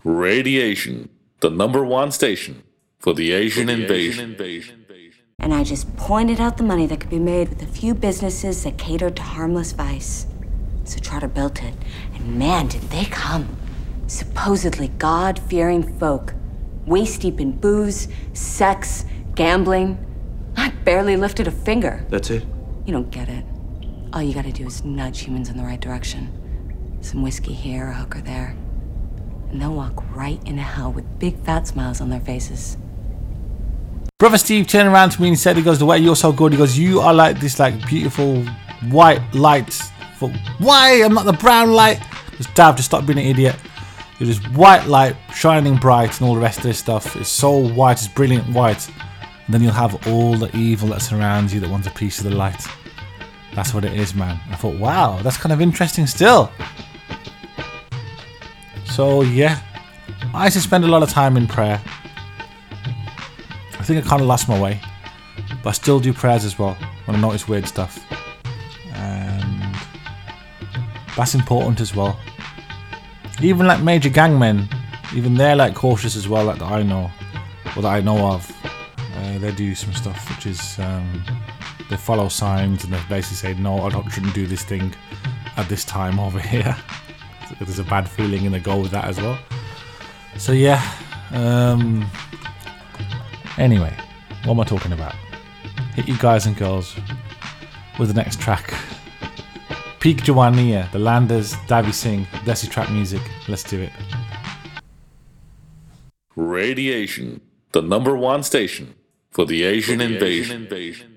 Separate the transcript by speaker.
Speaker 1: Radiation, the #1 station for the Asian invasion.
Speaker 2: And I just pointed out the money that could be made with a few businesses that catered to harmless vice. So Trotter built it, and man, did they come. Supposedly God-fearing folk, waist-deep in booze, sex, gambling. I barely lifted a finger.
Speaker 3: That's it?
Speaker 2: You don't get it. All you gotta do is nudge humans in the right direction. Some whiskey here, a hooker there. And they'll walk right into hell with big fat smiles on their faces.
Speaker 4: Brother Steve turned around to me and he said, he goes, the way you're so good, he goes, you are like this like beautiful white light. For why? I'm not the brown light. Just Dav, just stop being an idiot. You're this white light, shining bright and all the rest of this stuff. It's so white, it's brilliant white. And then you'll have all the evil that surrounds you that wants a piece of the light. That's what it is, man. I thought, wow, that's kind of interesting still. So yeah, I used to spend a lot of time in prayer. I think I kind of lost my way, but I still do prayers as well when I notice weird stuff, and that's important as well. Even like major gangmen, even they're like cautious as well, like that I know, or that I know of. They do some stuff which is they follow signs and they basically say, no, I shouldn't do this thing at this time over here. There's a bad feeling and they go with that as well. So yeah. Anyway, what am I talking about? Hit you guys and girls with the next track. Peak Jawaniya, the Landers, Davi Singh, Desi Trap Music. Let's do it.
Speaker 1: Radiation, the #1 station for the Asian invasion.